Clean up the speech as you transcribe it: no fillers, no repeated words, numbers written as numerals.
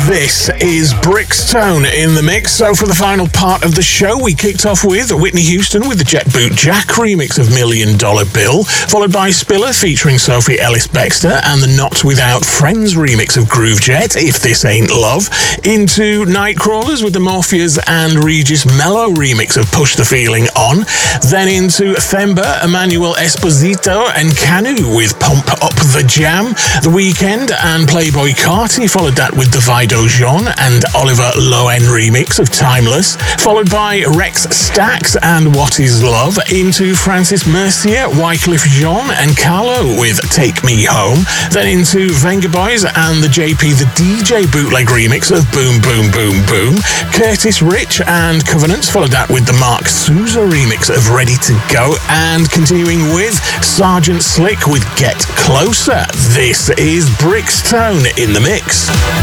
This is Brixtone in the mix. So for the final part of the show, we kicked off with Whitney Houston with the Jet Boot Jack remix of $1 Million Bill, followed by Spiller featuring Sophie Ellis-Bextor and the Not Without Friends remix of Groove Jet, If This Ain't Love, into Nightcrawlers with the Morpheus and Regis Mello remix of Push the Feeling On, then into Themba, Emmanuel Esposito and Canu with Pump Up the Jam, The Weeknd and Playboy Carti followed that with the Vido Jean and Oliver Loen remix of Timeless, followed by Rex Stax and What Is Love, into Francis Mercier, Wycliffe Jean and Carlo with Take Me Home, then into Venga Boys and the JP the DJ bootleg remix of Boom Boom Boom Boom, Curtis Rich and Covenants followed that with the Mark Souza remix of Ready to Go, and continuing with Sergeant Slick with Get Closer. This is Brixtone in the mix.